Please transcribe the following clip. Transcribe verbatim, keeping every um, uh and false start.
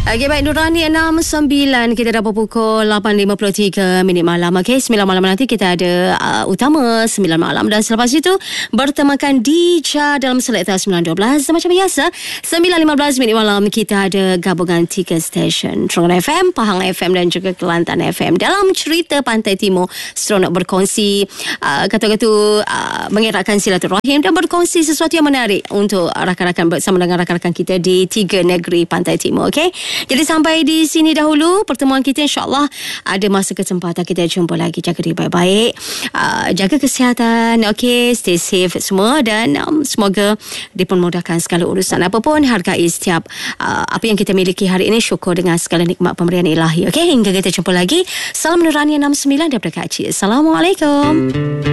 Okey, baik, Nurani enam sembilan. Kita dah pukul lapan lima puluh tiga minit malam. Okey, sembilan malam nanti kita ada uh, Utama sembilan malam. Dan selepas itu bertemakan Dija dalam Selekta sembilan dua belas. Macam biasa, sembilan lima belas minit malam kita ada gabungan tiga stesen, Terengganu F M, Pahang F M dan juga Kelantan F M. Dalam cerita Pantai Timur, seronok berkongsi, uh, kata-kata uh, mengeratkan silaturahim dan berkongsi sesuatu yang menarik untuk rakan-rakan bersama dengan rakan-rakan kita di tiga negeri Pantai Timur. Okey, jadi sampai di sini dahulu pertemuan kita. InsyaAllah ada masa kesempatan kita jumpa lagi. Jaga diri baik-baik, uh, jaga kesihatan, okey, stay safe semua, dan um, semoga dipermudahkan segala urusan. Apapun, hargai setiap uh, apa yang kita miliki hari ini. Syukur dengan segala nikmat pemberian ilahi. Okey, hingga kita jumpa lagi. Salam Nurani enam sembilan daripada Kak Cik. Assalamualaikum.